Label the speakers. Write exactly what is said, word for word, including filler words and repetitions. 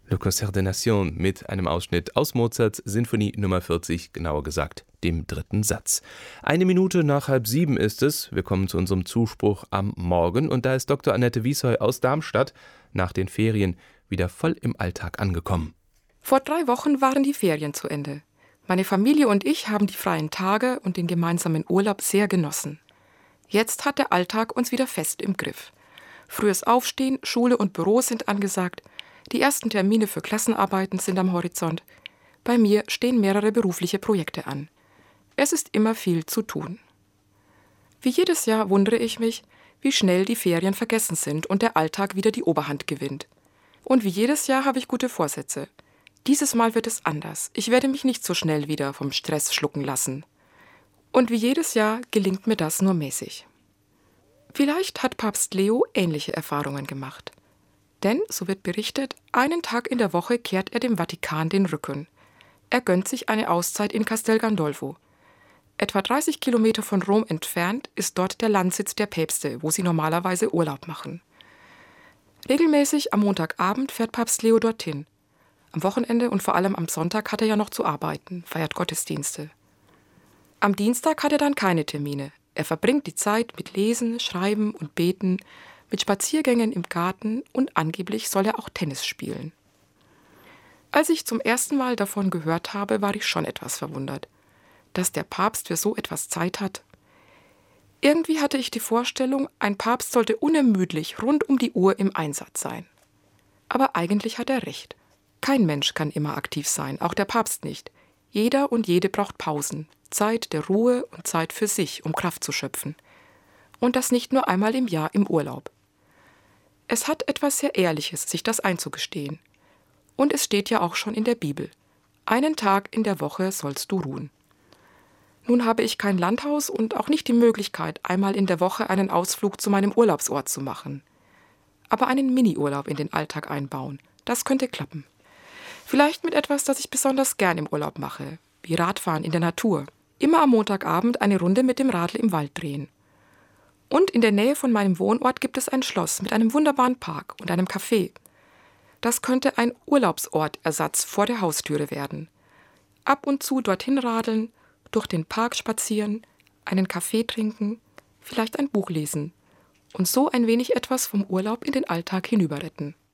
Speaker 1: Le Concert des Nations mit einem Ausschnitt aus Mozarts Sinfonie Nummer vierzig, genauer gesagt dem dritten Satz. Eine Minute nach halb sieben ist es. Wir kommen zu unserem Zuspruch am Morgen und da ist Doktor Annette Wiesheu aus Darmstadt nach den Ferien wieder voll im Alltag angekommen.
Speaker 2: Vor drei Wochen waren die Ferien zu Ende. Meine Familie und ich haben die freien Tage und den gemeinsamen Urlaub sehr genossen. Jetzt hat der Alltag uns wieder fest im Griff. Frühes Aufstehen, Schule und Büro sind angesagt. Die ersten Termine für Klassenarbeiten sind am Horizont. Bei mir stehen mehrere berufliche Projekte an. Es ist immer viel zu tun. Wie jedes Jahr wundere ich mich, wie schnell die Ferien vergessen sind und der Alltag wieder die Oberhand gewinnt. Und wie jedes Jahr habe ich gute Vorsätze. Dieses Mal wird es anders. Ich werde mich nicht so schnell wieder vom Stress schlucken lassen. Und wie jedes Jahr gelingt mir das nur mäßig. Vielleicht hat Papst Leo ähnliche Erfahrungen gemacht. Denn, so wird berichtet, einen Tag in der Woche kehrt er dem Vatikan den Rücken. Er gönnt sich eine Auszeit in Castel Gandolfo. Etwa dreißig Kilometer von Rom entfernt ist dort der Landsitz der Päpste, wo sie normalerweise Urlaub machen. Regelmäßig am Montagabend fährt Papst Leo dorthin. Am Wochenende und vor allem am Sonntag hat er ja noch zu arbeiten, feiert Gottesdienste. Am Dienstag hat er dann keine Termine. Er verbringt die Zeit mit Lesen, Schreiben und Beten, mit Spaziergängen im Garten und angeblich soll er auch Tennis spielen. Als ich zum ersten Mal davon gehört habe, war ich schon etwas verwundert. Dass der Papst für so etwas Zeit hat. Irgendwie hatte ich die Vorstellung, ein Papst sollte unermüdlich rund um die Uhr im Einsatz sein. Aber eigentlich hat er recht. Kein Mensch kann immer aktiv sein, auch der Papst nicht. Jeder und jede braucht Pausen, Zeit der Ruhe und Zeit für sich, um Kraft zu schöpfen. Und das nicht nur einmal im Jahr im Urlaub. Es hat etwas sehr Ehrliches, sich das einzugestehen. Und es steht ja auch schon in der Bibel. Einen Tag in der Woche sollst du ruhen. Nun habe ich kein Landhaus und auch nicht die Möglichkeit, einmal in der Woche einen Ausflug zu meinem Urlaubsort zu machen. Aber einen Mini-Urlaub in den Alltag einbauen, das könnte klappen. Vielleicht mit etwas, das ich besonders gern im Urlaub mache, wie Radfahren in der Natur. Immer am Montagabend eine Runde mit dem Radl im Wald drehen. Und in der Nähe von meinem Wohnort gibt es ein Schloss mit einem wunderbaren Park und einem Café. Das könnte ein Urlaubsortersatz vor der Haustüre werden. Ab und zu dorthin radeln, durch den Park spazieren, einen Kaffee trinken, vielleicht ein Buch lesen und so ein wenig etwas vom Urlaub in den Alltag hinüberretten.